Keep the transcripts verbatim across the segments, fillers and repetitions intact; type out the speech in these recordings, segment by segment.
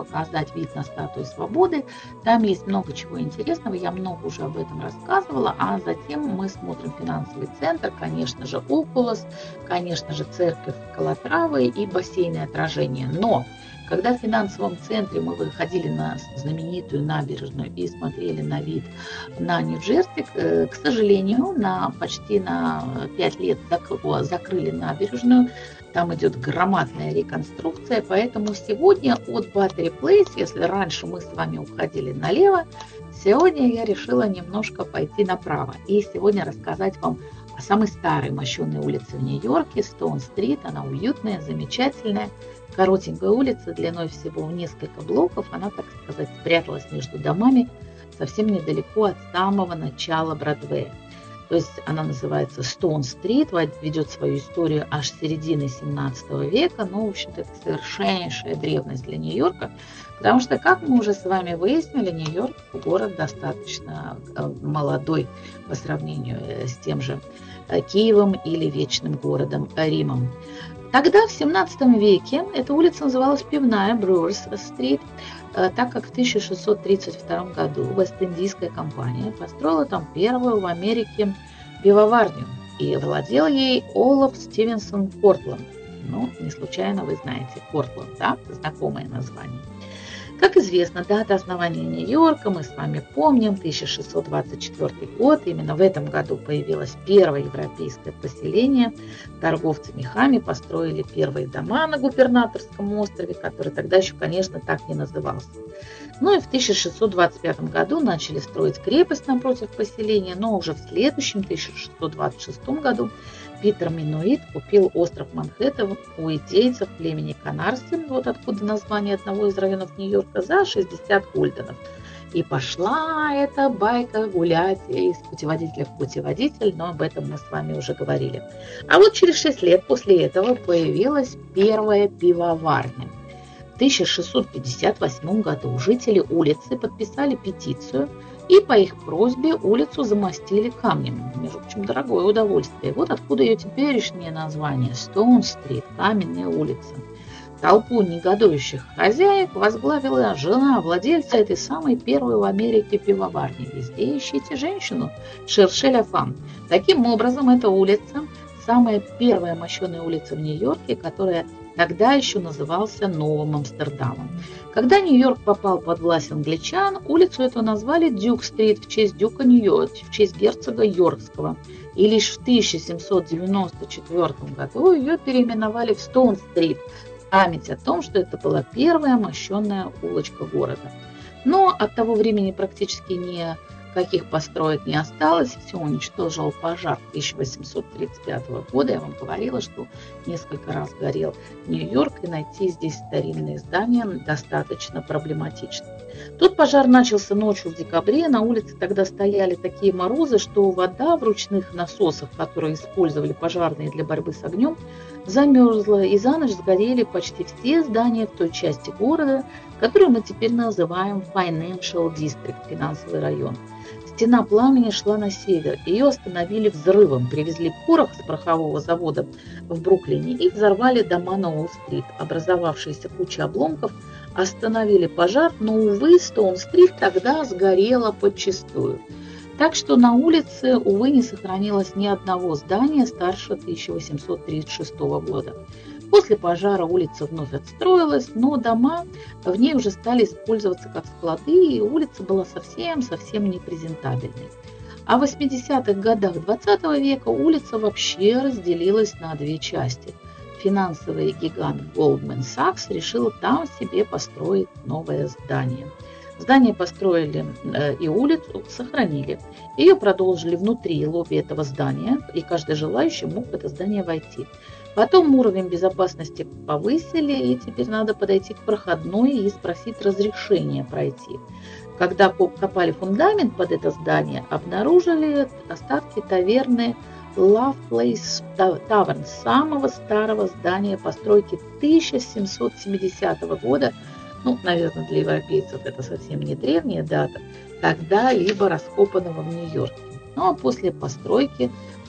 создать вид на статую Свободы. Там есть много чего интересного, я много уже об этом рассказывала, а затем мы смотрим финансовый центр, конечно же, Окулус, конечно же, церковь Калатравы и бассейны отражения. Но когда в финансовом центре мы выходили на знаменитую набережную и смотрели на вид на Нью-Джерси, к сожалению, на почти на пять лет закрыли набережную. Там идет громадная реконструкция, поэтому сегодня от Battery Place, если раньше мы с вами уходили налево, сегодня я решила немножко пойти направо и сегодня рассказать вам о самой старой мощенной улице в Нью-Йорке, Стоун-стрит. Она уютная, замечательная, коротенькая улица, длиной всего в несколько блоков. Она, так сказать, спряталась между домами совсем недалеко от самого начала Бродвея. То есть она называется Стоун-стрит, ведет свою историю аж с середины семнадцатого века. Ну, в общем-то, это совершеннейшая древность для Нью-Йорка, потому что, как мы уже с вами выяснили, Нью-Йорк город достаточно молодой по сравнению с тем же Киевом или вечным городом Римом. Тогда, в семнадцатом веке, эта улица называлась Пивная, Брюерс-стрит, так как в тысяча шестьсот тридцать втором году Вест-Индийская компания построила там первую в Америке пивоварню, и владел ей Олаф Стивенсон Кортланд. Ну, не случайно вы знаете Кортланд, да? Знакомое название. Как известно, дата основания Нью-Йорка мы с вами помним, тысяча шестьсот двадцать четвёртый год. Именно в этом году появилось первое европейское поселение. Торговцы мехами построили первые дома на Губернаторском острове, который тогда еще, конечно, так не назывался. Ну и в тысяча шестьсот двадцать пятом году начали строить крепость напротив поселения, но уже в следующем, тысяча шестьсот двадцать шестом году, Питер Минуит купил остров Манхэттен у индейцев племени Канарси, вот откуда название одного из районов Нью-Йорка, за шестьдесят гульденов. И пошла эта байка гулять из путеводителя в путеводитель, но об этом мы с вами уже говорили. А вот через шесть лет после этого появилась первая пивоварня. В тысяча шестьсот пятьдесят восьмом году жители улицы подписали петицию, и по их просьбе улицу замостили камнем. Между прочим, дорогое удовольствие. Вот откуда ее теперешнее название – Стоун-стрит, каменная улица. Толпу негодующих хозяек возглавила жена владельца этой самой первой в Америке пивоварни. Везде ищите женщину, Шершеля Фам. Таким образом, эта улица – самая первая мощеная улица в Нью-Йорке, которая тогда еще назывался Новым Амстердамом. Когда Нью-Йорк попал под власть англичан, улицу эту назвали Дюк-стрит в честь дюка Нью-Йорк, в честь герцога Йоркского. И лишь в тысяча семьсот девяносто четвёртом году ее переименовали в Стоун-стрит, в память о том, что это была первая мощенная улочка города. Но от того времени практически никаких построек не осталось, все уничтожил пожар тысяча восемьсот тридцать пятого года. Я вам говорила, что несколько раз горел Нью-Йорк, и найти здесь старинные здания достаточно проблематично. Тот пожар начался ночью в декабре, на улице тогда стояли такие морозы, что вода в ручных насосах, которые использовали пожарные для борьбы с огнем, замерзла, и за ночь сгорели почти все здания в той части города, которую мы теперь называем Financial District, финансовый район. Стена пламени шла на север, ее остановили взрывом, привезли порох с порохового завода в Бруклине и взорвали дома на Уолл-стрит. Образовавшаяся куча обломков остановили пожар, но, увы, Стоун-стрит тогда сгорела подчистую. Так что на улице, увы, не сохранилось ни одного здания старше тысяча восемьсот тридцать шестого года. После пожара улица вновь отстроилась, но дома в ней уже стали использоваться как склады, и улица была совсем-совсем непрезентабельной. А в восьмидесятых годах двадцатого века улица вообще разделилась на две части. Финансовый гигант Goldman Sachs решил там себе построить новое здание. Здание построили и улицу сохранили. Ее продолжили внутри лобби этого здания, и каждый желающий мог в это здание войти. Потом уровень безопасности повысили, и теперь надо подойти к проходной и спросить разрешения пройти. Когда копали фундамент под это здание, обнаружили остатки таверны Love Place Tavern, самого старого здания постройки тысяча семьсот семидесятого года. Ну, наверное, для европейцев это совсем не древняя дата, когда-либо раскопанного в Нью-Йорке. Ну, а после постройки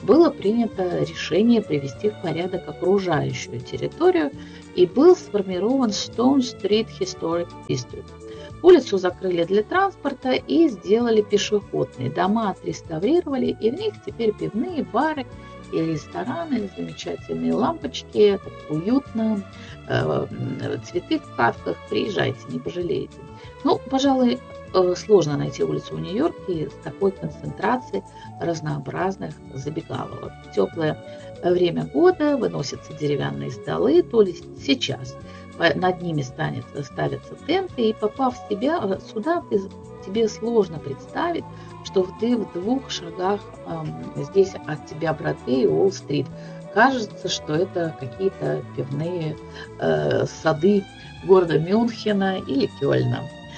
было принято решение привести в порядок окружающую территорию и был сформирован Stone Street Historic District. Улицу закрыли для транспорта и сделали пешеходной. Дома отреставрировали, и в них теперь пивные, бары и рестораны, замечательные лампочки, так уютно, э, цветы в катках. Приезжайте, не пожалеете. Ну, пожалуй, сложно найти улицу в Нью-Йорке с такой концентрацией разнообразных забегаловок. В теплое время года выносятся деревянные столы, то есть сейчас. Над ними станет, ставятся тенты, и попав в себя, сюда, тебе сложно представить, что ты в двух шагах э, здесь от тебя Бродвей и Уолл-стрит. Кажется, что это какие-то пивные э, сады города Мюнхена или Кёльна.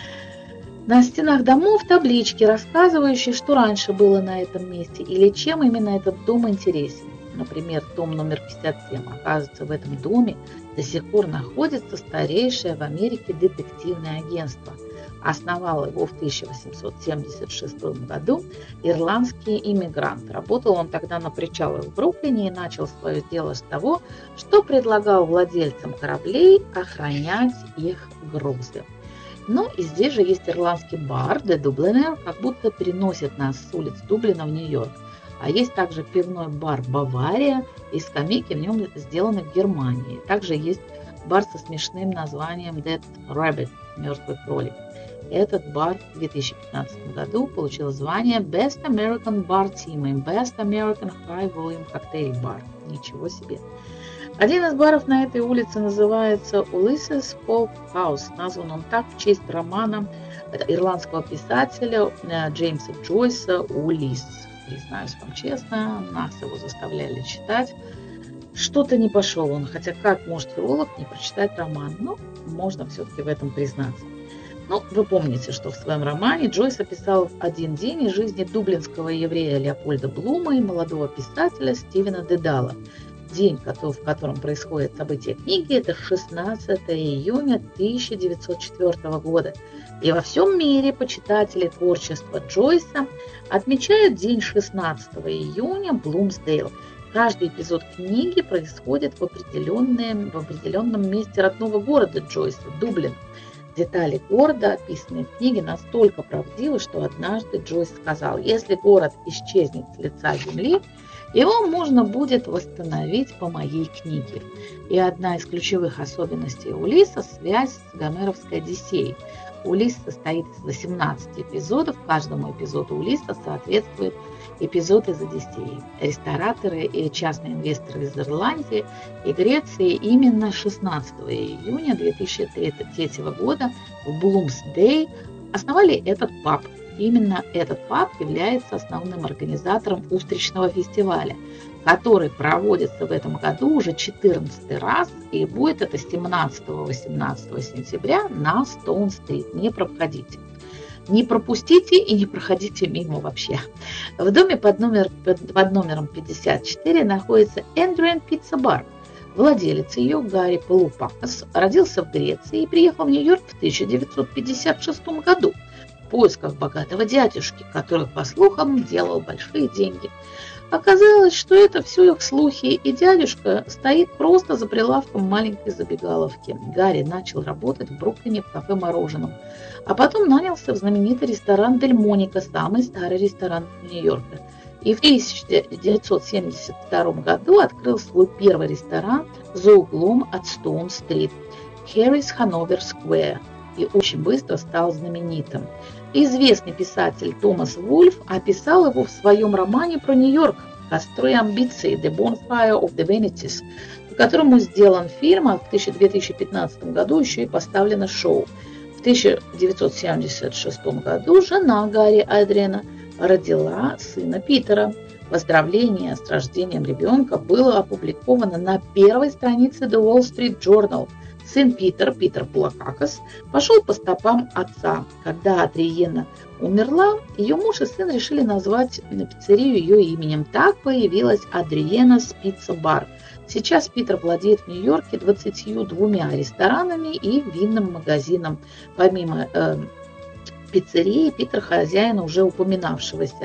На стенах домов таблички, рассказывающие, что раньше было на этом месте или чем именно этот дом интересен. Например, дом номер пятьдесят семь. Оказывается, в этом доме до сих пор находится старейшее в Америке детективное агентство. Основал его в тысяча восемьсот семьдесят шестом году ирландский иммигрант. Работал он тогда на причалах в Бруклине и начал свое дело с того, что предлагал владельцам кораблей охранять их грузы. Ну и здесь же есть ирландский бар The Dubliner, как будто переносит нас с улиц Дублина в Нью-Йорк. А есть также пивной бар Бавария, и скамейки в нем сделаны в Германии. Также есть бар со смешным названием Dead Rabbit, мертвый кролик. Этот бар в две тысячи пятнадцатом году получил звание Best American Bar Team и Best American High Volume Cocktail Bar. Ничего себе. Один из баров на этой улице называется Ulysses Polk House. Назван он так в честь романа ирландского писателя Джеймса Джойса «Улисс». Признаюсь вам честно, нас его заставляли читать. Что-то не пошел он, хотя как может филолог не прочитать роман? Ну, можно все-таки в этом признаться. Ну, вы помните, что в своем романе Джойс описал один день из жизни дублинского еврея Леопольда Блума и молодого писателя Стивена Дедала. День, в котором происходит событие книги, это шестнадцатого июня тысяча девятьсот четвёртого года. И во всем мире почитатели творчества Джойса отмечают день шестнадцатого июня Блумсдейл. Каждый эпизод книги происходит в, определенном, в определенном месте родного города Джойса, Дублин. Детали города, описанные в книге, настолько правдивы, что однажды Джойс сказал: если город исчезнет с лица земли, его можно будет восстановить по моей книге. И одна из ключевых особенностей Улисса – связь с Гомеровской Одиссеей. Улисс состоит из восемнадцати эпизодов, каждому эпизоду Улисса соответствует эпизод из Одиссеи. Рестораторы и частные инвесторы из Ирландии и Греции именно шестнадцатого июня две тысячи третьего года в Блумсдей основали этот паб. Именно этот паб является основным организатором устричного фестиваля, который проводится в этом году уже четырнадцатый раз, и будет это семнадцатого-восемнадцатого сентября на Стоун-стрит. Не проходите. Не пропустите и не проходите мимо вообще. В доме под, номер, под номером пятьдесят четыре находится Эндриан Пицца Бар. Владелец ее, Гарри Пелупакас, родился в Греции и приехал в Нью-Йорк в тысяча девятьсот пятьдесят шестом году в поисках богатого дядюшки, который, по слухам, делал большие деньги. Оказалось, что это все их слухи, и дядюшка стоит просто за прилавком маленькой забегаловки. Гарри начал работать в Бруклине в кафе-мороженом, а потом нанялся в знаменитый ресторан Дель Моника, самый старый ресторан Нью-Йорка. И в тысяча девятьсот семьдесят втором году открыл свой первый ресторан за углом от Стоун-стрит – Harry's Hanover Square, и очень быстро стал знаменитым. Известный писатель Томас Вульф описал его в своем романе про Нью-Йорк «Костры амбиций» The Bonfire of the Vanities, по которому сделан фильм, а в две тысячи пятнадцатом году еще и поставлено шоу. В тысяча девятьсот семьдесят шестом году жена Гарри Адриана родила сына Питера. Поздравление с рождением ребенка было опубликовано на первой странице The Wall Street Journal. Сын Питер, Питер Пулакакас, пошел по стопам отца. Когда Адриена умерла, ее муж и сын решили назвать пиццерию ее именем. Так появилась Адриеna's Pizza Bar. Сейчас Питер владеет в Нью-Йорке двадцатью двумя ресторанами и винным магазином. Помимо э, пиццерии, Питер хозяин уже упоминавшегося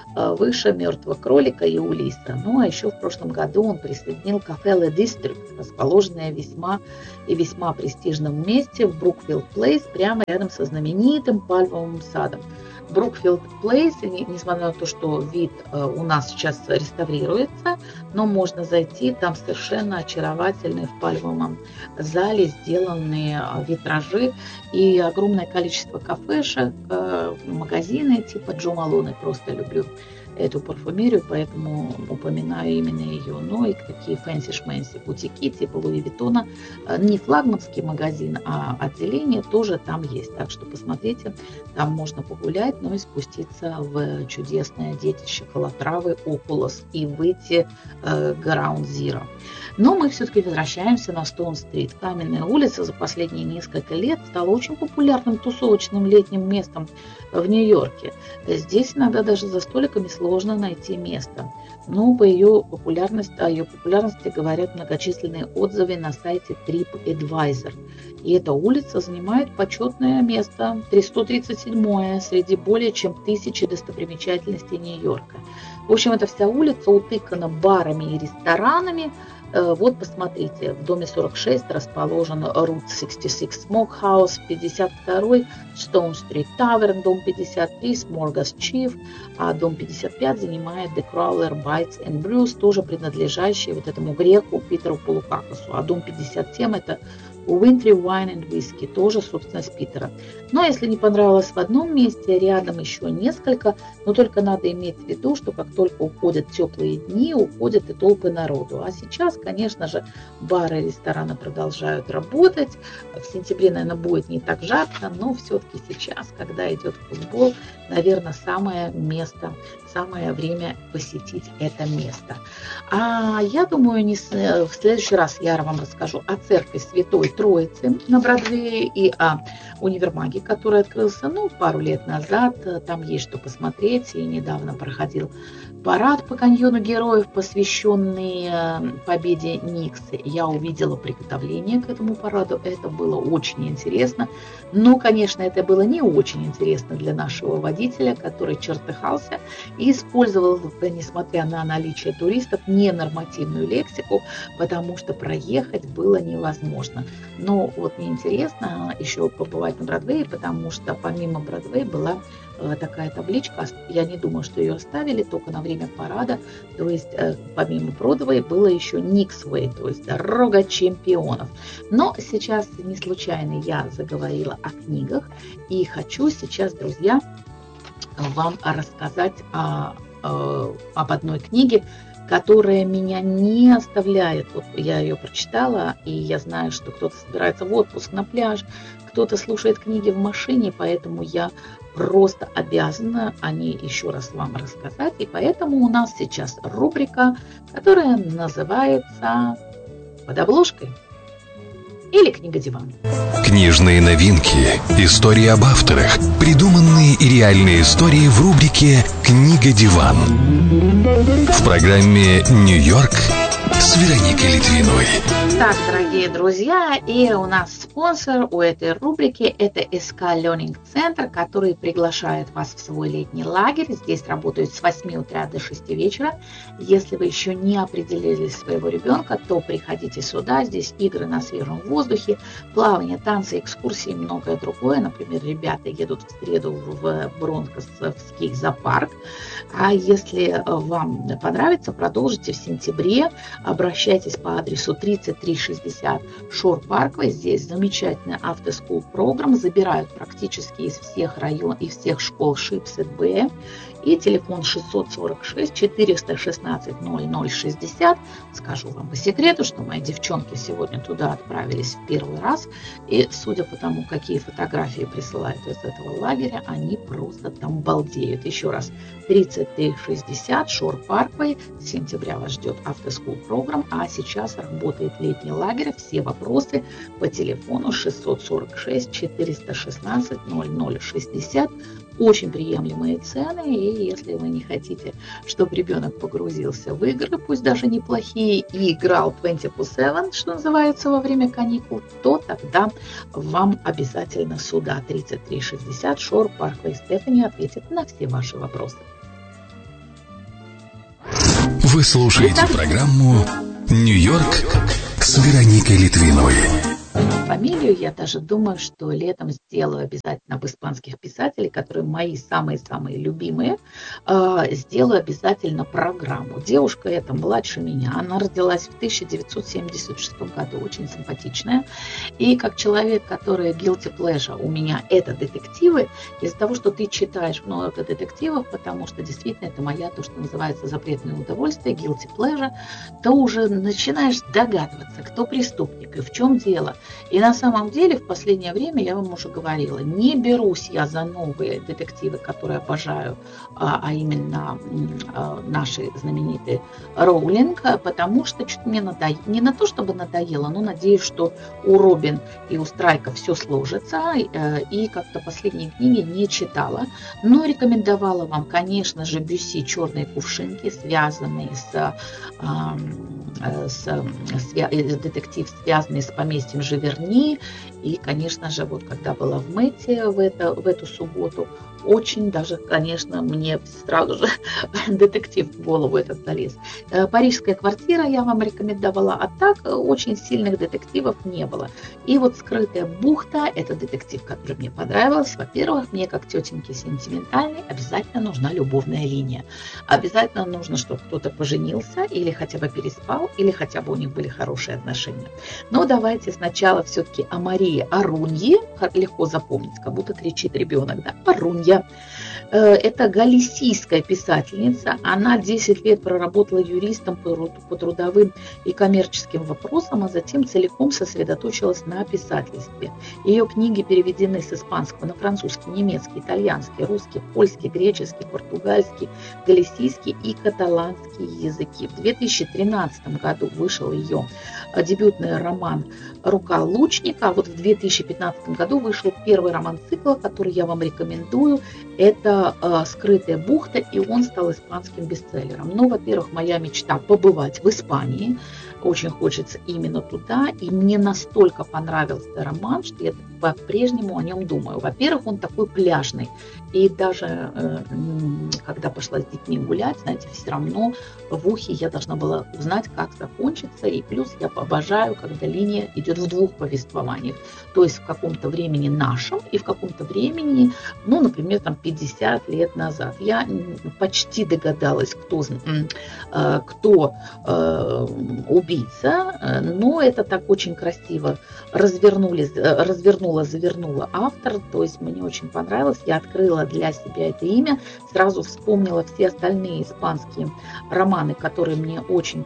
выше «Мертвого кролика» и «Улисса». Ну, а еще в прошлом году он присоединил кафе «Le District», расположенное весьма и весьма престижном месте в Брукфилд Плейс, прямо рядом со знаменитым пальмовым садом. Брукфилд Плейс, несмотря на то, что вид у нас сейчас реставрируется, но можно зайти, там совершенно очаровательные в пальмовом зале сделанные витражи и огромное количество кафешек, магазины типа Джо Малоне, просто люблю эту парфюмерию, поэтому упоминаю именно ее. Ну и такие фэнси-шмэнси бутики типа Луи Виттона. Не флагманский магазин, а отделение тоже там есть. Так что посмотрите, там можно погулять, но и спуститься в чудесное детище Калатравы, Окулос и выйти э, Ground Zero. Но мы все-таки возвращаемся на Стоун-стрит. Каменная улица за последние несколько лет стала очень популярным тусовочным летним местом в Нью-Йорке. Здесь иногда даже за столиками сложно найти место. Но по ее популярности, о ее популярности говорят многочисленные отзывы на сайте TripAdvisor. И эта улица занимает почетное место, сто тридцать седьмое среди более чем тысячи достопримечательностей Нью-Йорка. В общем, эта вся улица утыкана барами и ресторанами. Вот посмотрите, в доме сорок шесть расположен Route шестьдесят шесть Smokehouse, пятьдесят второй Stone Street Tavern, дом пятьдесят три Smorgas Chief, а дом пятьдесят пять занимает The Crawler Bites and Brews, тоже принадлежащий вот этому греку Питеру Полукакасу, а дом пятьдесят семь это Wintry Wine and Whiskey, тоже собственность Питера. Но если не понравилось в одном месте, рядом еще несколько, но только надо иметь в виду, что как только уходят теплые дни, уходят и толпы народу. А сейчас, конечно же, бары и рестораны продолжают работать. В сентябре, наверное, будет не так жарко, но все-таки сейчас, когда идет футбол, наверное, самое место, самое время посетить это место. А я думаю, не с... в следующий раз я вам расскажу о церкви Святой Троицы на Бродвее и о универмаге, который открылся, ну, пару лет назад. Там есть что посмотреть, и недавно проходил парад по каньону героев, посвященный победе Никсы. Я увидела приготовление к этому параду, это было очень интересно. Но, конечно, это было не очень интересно для нашего водителя, который чертыхался и использовал, несмотря на наличие туристов, ненормативную лексику, потому что проехать было невозможно. Но вот мне интересно еще побывать на Бродвее, потому что помимо Бродвея была такая табличка, я не думаю, что ее оставили только на время парада, то есть помимо Бродвея было еще Никсвей, то есть дорога чемпионов. Но сейчас не случайно я заговорила о книгах, и хочу сейчас, друзья, вам рассказать о, о, об одной книге, которая меня не оставляет. Вот я ее прочитала, и я знаю, что кто-то собирается в отпуск на пляж, кто-то слушает книги в машине, поэтому я просто обязана о ней еще раз вам рассказать. И поэтому у нас сейчас рубрика, которая называется «Под обложкой» или «Книга-диван». Книжные новинки, истории об авторах, придуманные и реальные истории в рубрике «Книга-диван». В программе «Нью-Йорк» с Вероникой Литвиновой. Так, дорогие друзья, и у нас спонсор у этой рубрики – это эс ка Learning Center, который приглашает вас в свой летний лагерь. Здесь работают с восьми утра до шести вечера. Если вы еще не определили своего ребенка, то приходите сюда. Здесь игры на свежем воздухе, плавание, танцы, экскурсии и многое другое. Например, ребята едут в среду в Бронкос в ски-зоопарк. А если вам понравится, продолжите в сентябре. Обращайтесь по адресу тридцать три шестьдесят Шор Парквей. Здесь замечательная автоскул программа. Забирают практически из всех районов и всех школ Шипсет Б. И телефон шестьсот сорок шесть четыреста шестнадцать ноль ноль шестьдесят. Скажу вам по секрету, что мои девчонки сегодня туда отправились в первый раз. И судя по тому, какие фотографии присылают из этого лагеря, они просто там балдеют. Еще раз, тридцать три шестьдесят Шор Парквей. С сентября вас ждет автоскул программ, а сейчас работает летний лагерь. Все вопросы по телефону шестьсот сорок шесть четыреста шестнадцать ноль ноль шестьдесят. Очень приемлемые цены, и если вы не хотите, чтобы ребенок погрузился в игры, пусть даже неплохие, и играл двадцать четыре семь, что называется, во время каникул, то тогда вам обязательно сюда, тридцать три шестьдесят Шор Парквей. Стефани ответит на все ваши вопросы. Вы слушаете программу «Нью-Йорк» с Вероникой Литвиновой. Фамилию, я даже думаю, что летом сделаю обязательно об испанских писателей, которые мои самые-самые любимые. Сделаю обязательно программу. Девушка эта младше меня, она родилась в тысяча девятьсот семьдесят шестом году, очень симпатичная. И как человек, который guilty pleasure у меня это детективы, из-за того, что ты читаешь много детективов, потому что действительно это моя, то, что называется запретное удовольствие, guilty pleasure, ты уже начинаешь догадываться, кто преступник и в чем дело. И на самом деле в последнее время, я вам уже говорила, не берусь я за новые детективы, которые обожаю, а, а именно а, наши знаменитые Роулинг, потому что что-то мне надоело. Не на то, чтобы надоело, но надеюсь, что у Робин и у Страйка все сложится. И как-то последние книги не читала. Но рекомендовала вам, конечно же, Бюсси «Черные кувшинки», связанные с, с, с детектив, связанный с поместьем Живерни. И, конечно же, вот когда была в Мэте в, это, в эту субботу, очень даже, конечно, мне сразу же детектив в голову этот залез. «Парижская квартира» я вам рекомендовала, а так очень сильных детективов не было. И вот «Скрытая бухта» – это детектив, который мне понравился. Во-первых, мне как тетеньке сентиментальной обязательно нужна любовная линия. Обязательно нужно, чтобы кто-то поженился или хотя бы переспал, или хотя бы у них были хорошие отношения. Но давайте сначала все-таки о Марии Аруньи. Легко запомнить, как будто кричит ребенок, да? Арунья. Это галисийская писательница. Она десять лет проработала юристом по трудовым и коммерческим вопросам, а затем целиком сосредоточилась на писательстве. Ее книги переведены с испанского на французский, немецкий, итальянский, русский, польский, греческий, португальский, галисийский и каталанский языки. В две тысячи тринадцатом году вышел ее дебютный роман «Рука лучника», а вот в две тысячи пятнадцатом году вышел первый роман цикла, который я вам рекомендую. Это э, «Скрытая бухта», и он стал испанским бестселлером. Ну, во-первых, моя мечта побывать в Испании. Очень хочется именно туда. И мне настолько понравился роман, что я по-прежнему о нем думаю. Во-первых, он такой пляжный. И даже э, когда пошла с детьми гулять, знаете, все равно в ухе я должна была узнать, как закончится. И плюс я обожаю, когда линия идет в двух повествованиях. То есть в каком-то времени нашем и в каком-то времени, ну, например, там пятьдесят лет назад. Я почти догадалась, кто, э, кто э, убийца, но это так очень красиво развернули, развернула, завернула автор. То есть мне очень понравилось. Я открыла для себя это имя, сразу вспомнила все остальные испанские романы, которые мне очень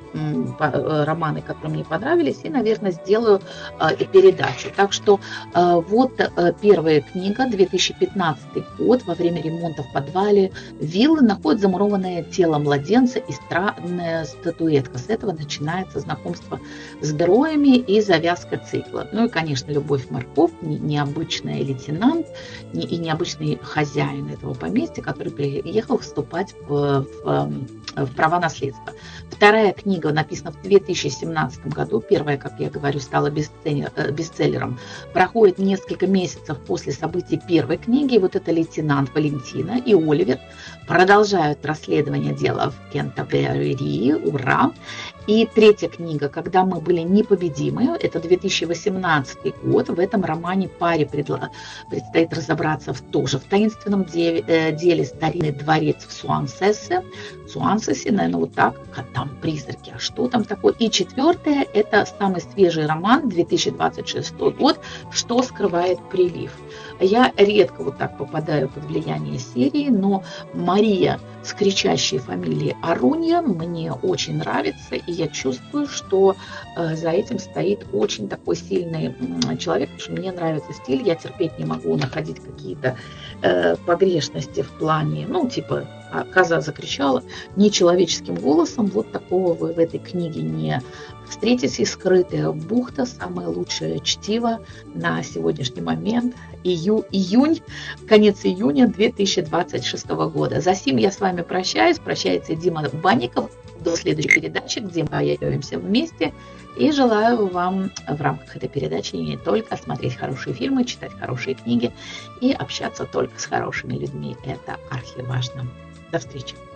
романы, которые мне понравились, и, наверное, сделаю передачу. Так что вот первая книга, две тысячи пятнадцатый год, во время ремонта в подвале виллы находят замурованное тело младенца и странная статуэтка. С этого начинается знакомство с героями и завязка цикла. Ну и, конечно, Любовь-морковь, необычный лейтенант и необычный хозяин этого поместья, который приехал вступать в, в, в права наследства. Вторая книга написана в две тысячи семнадцатом году. Первая, как я говорю, стала бестселлером. Проходит несколько месяцев после событий первой книги. И вот это лейтенант Валентина и Оливер продолжают расследование дела в Кентербери. Ура! И третья книга «Когда мы были непобедимы», это две тысячи восемнадцатый год. В этом романе паре предла... предстоит разобраться в, тоже в таинственном деле, э, деле старинный дворец в Суансесе. Суансесе, наверное, вот так, а там призраки, а что там такое? И четвертое, это самый свежий роман, две тысячи двадцать шестой год, «Что скрывает прилив». Я редко вот так попадаю под влияние серии, но Мария с кричащей фамилией Арунья мне очень нравится, и я чувствую, что э, за этим стоит очень такой сильный э, человек, потому что мне нравится стиль, я терпеть не могу находить какие-то э, погрешности в плане, ну, типа, коза закричала нечеловеческим голосом, вот такого вы в этой книге не встретите. «Скрытая бухта», самое лучшее чтиво на сегодняшний момент, ию, июнь, конец июня две тысячи двадцать шестого года. За сим я с вами прощаюсь, прощается Дима Банников, до следующей передачи, где мы появимся вместе, и желаю вам в рамках этой передачи не только смотреть хорошие фильмы, читать хорошие книги и общаться только с хорошими людьми. Это архиважно. До встречи.